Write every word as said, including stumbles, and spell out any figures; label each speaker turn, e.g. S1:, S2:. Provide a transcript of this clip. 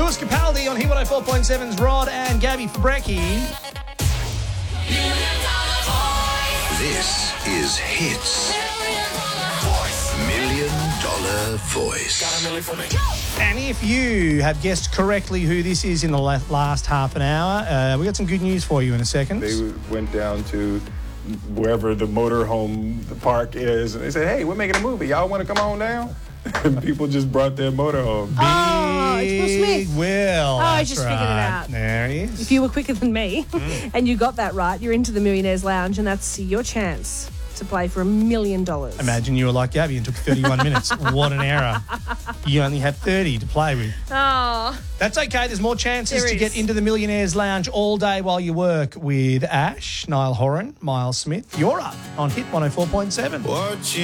S1: Lewis Capaldi on Hit one oh four point seven's Rod and Gabby for Brekkie.
S2: This is Hits Million Dollar Voice.
S1: And if you have guessed correctly who this is in the la- last half an hour, uh, we got some good news for you in a second.
S3: They went down to wherever the motorhome park is, and they said, hey, we're making a movie. Y'all want to come on down? And people just brought their motorhome.
S4: Oh, it's Will
S1: Big
S4: Smith.
S1: Will.
S4: Oh, I
S1: That's
S4: just figured it
S1: right.
S4: out.
S1: There he is.
S4: If you were quicker than me
S1: Mm.
S4: and you got that right, you're into the Millionaires Lounge, and that's your chance to play for a million dollars.
S1: Imagine you were like Gabby and took thirty-one minutes. What an error. You only have thirty to play with.
S4: Oh,
S1: That's okay. There's more chances
S4: There
S1: to
S4: is.
S1: get into the Millionaires Lounge all day while you work with Ash, Niall Horan, Miles Smith. You're up on Hit one oh four point seven.
S2: Watching